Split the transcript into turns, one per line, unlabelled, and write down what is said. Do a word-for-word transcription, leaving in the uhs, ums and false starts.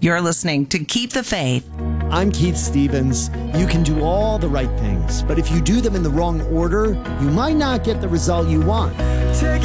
You're listening to Keep the Faith.
I'm Keith Stevens. You can do all the right things, but if you do them in the wrong order, you might not get the result you want.